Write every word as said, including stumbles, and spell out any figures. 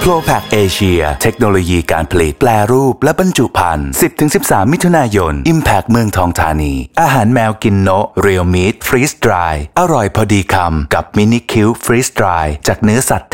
โปรแพคเอเชียเทคโนโลยีการผลิตแปรรูปและบรรจุภัณฑ์ สิบถึงสิบสาม มิถุนายน Impact เมืองทองธานีอาหารแมวกินโนะเรียลมีทฟรีสดรายอร่อยพอดีคำกับมินิคิวฟรีสดรายจากเนื้อสัตว์